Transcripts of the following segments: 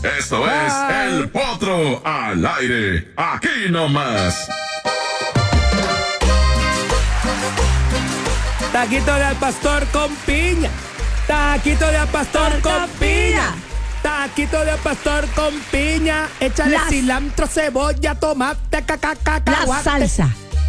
Esto es El Potro al aire, aquí nomás. Taquito de al pastor con piña. Taquito de al pastor con piña. Taquito de al pastor con piña. Échale cilantro, cebolla, tomate, cacahuate.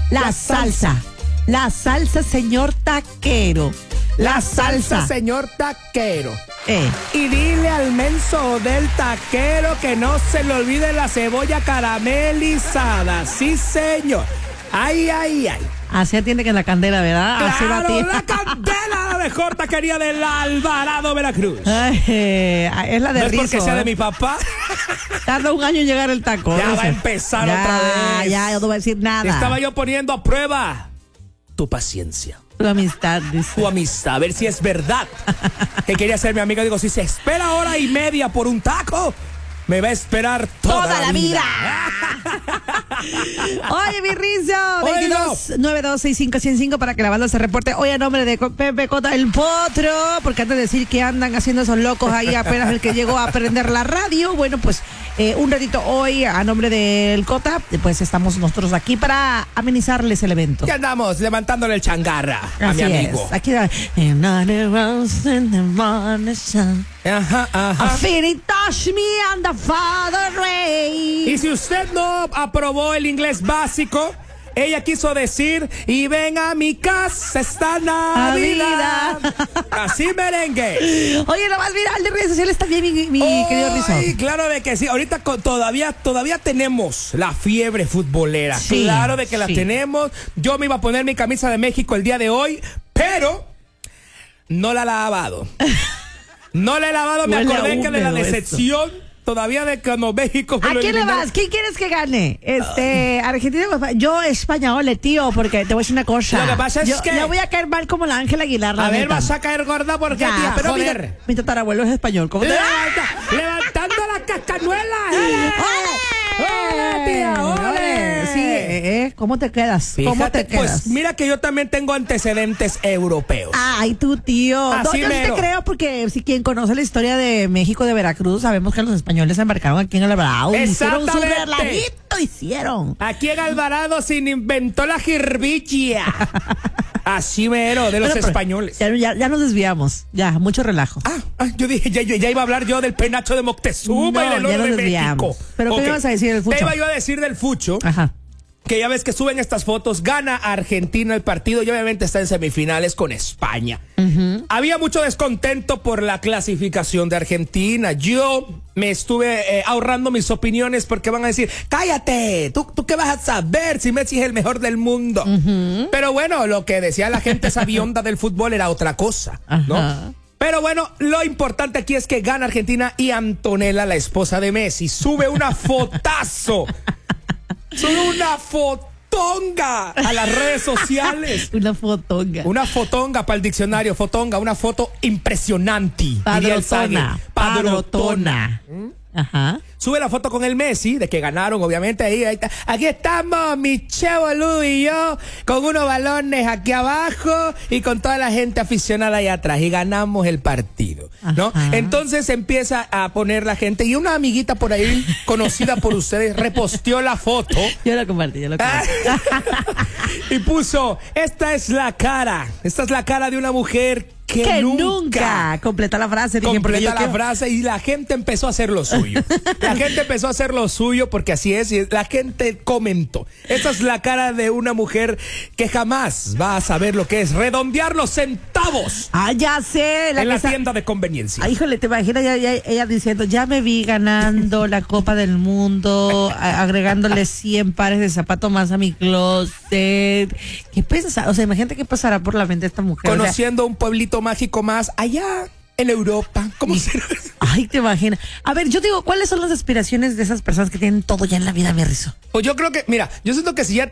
La salsa, señor taquero. La salsa, señor taquero. Y dile al menso del taquero que no se le olvide la cebolla caramelizada. Sí, señor. Ay, ay, ay. Así atiende que la candela, ¿verdad? Claro, la candela, la mejor taquería del Alvarado, Veracruz. Ay, es la de no es Rizo, porque sea de mi papá. Tarda un año en llegar el taco. Ya va a empezar otra vez. Ya, yo no voy a decir nada. Estaba yo poniendo a prueba tu paciencia. Tu amistad, dice. Tu amistad, a ver si es verdad que quería ser mi amiga. Digo, si se espera hora y media por un taco, me va a esperar toda la vida. Oye, mi Rizo, 22926505 para que la banda se reporte hoy a nombre de Pepe Cota el Potro, porque antes de decir que andan haciendo esos locos ahí apenas el que llegó a prender la radio, bueno, pues un ratito hoy a nombre del Cota, pues estamos nosotros aquí para amenizarles el evento. Ya andamos levantándole el changarra a mi amigo. Aquí Ajá. Fini touch me and the Father Ray. Y si usted no aprobó el inglés básico, ella quiso decir, y ven a mi casa esta Navidad. Así merengue. Oye, lo más viral de redes sociales está bien, mi querido Rizo. Ay, claro de que sí. Ahorita todavía tenemos la fiebre futbolera. Sí, claro de que la tenemos. Yo me iba a poner mi camisa de México el día de hoy, pero no la he lavado. No la he lavado, me acordé que de la decepción todavía de que México. ¿A quién le vas? ¿Quién quieres que gane? Argentina. Yo España, ole, tío, porque te voy a decir una cosa. Lo que pasa es que yo voy a caer mal como la Ángela Aguilar. A ver, vas a caer gorda porque, tía, pero joder. Mi tatarabuelo es español. ¿Cómo te levantando la cascanuela. ¡Ole, tía! ¡Ole! Sí, ¿cómo te quedas? Fíjate, ¿Cómo te quedas? Pues mira que yo también tengo antecedentes europeos. Ay, tú, tío. Así yo mero. te creo porque si quien conoce la historia de México, de Veracruz, sabemos que los españoles se embarcaron aquí en el Alvarado. Hicieron su relajito, hicieron. Aquí en Alvarado se inventó la jirbichia. Así mero, de los españoles. Ya nos desviamos. Ya, mucho relajo. Yo dije, ya iba a hablar yo del penacho de Moctezuma y del oro de México. Pero ¿qué me ibas a decir del fucho? Te iba yo a decir del fucho. Ajá. Que ya ves que suben estas fotos, gana Argentina el partido y obviamente está en semifinales con España. Había mucho descontento por la clasificación de Argentina. Yo me estuve ahorrando mis opiniones porque van a decir, cállate, ¿tú qué vas a saber si Messi es el mejor del mundo? Pero bueno, lo que decía la gente sabionda del fútbol era otra cosa, ¿no? Pero bueno, lo importante aquí es que gana Argentina y Antonella, la esposa de Messi, sube una fotazo. Sube una fotonga a las redes sociales. Una fotonga. Una fotonga para el diccionario. Fotonga, una foto impresionante. Padrotona. Ajá. Sube la foto con el Messi, de que ganaron, obviamente. Ahí está. Aquí estamos, mi che boludo y yo, con unos balones aquí abajo y con toda la gente aficionada ahí atrás. Y ganamos el partido, ¿no? Entonces empieza a poner la gente. Y una amiguita por ahí, conocida por ustedes, reposteó la foto. Yo la compartí. Y puso, esta es la cara de una mujer que nunca completa la frase. Completa la frase y la gente empezó a hacer lo suyo. La gente empezó a hacer lo suyo porque así es. Y la gente comentó. Esta es la cara de una mujer que jamás va a saber lo que es redondear los centavos. Ya sé. En la tienda de conveniencia. Híjole, te imaginas ella diciendo, ya me vi ganando la Copa del Mundo, agregándole 100 pares de zapatos más a mi closet. ¿Qué piensas? O sea, imagínate qué pasará por la mente de esta mujer. Conociendo un pueblito mágico más allá en Europa. ¿Cómo será? Ay, te imaginas. A ver, yo digo, ¿cuáles son las aspiraciones de esas personas que tienen todo ya en la vida, mi Rizo? Pues yo creo que, mira, yo siento que si ya